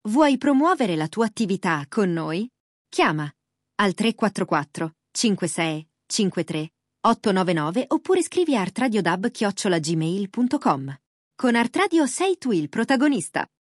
Vuoi promuovere la tua attività con noi? Chiama al 344 56 53 899 oppure scrivi a artradiodub@gmail.com. Con Art Radio sei tu il protagonista.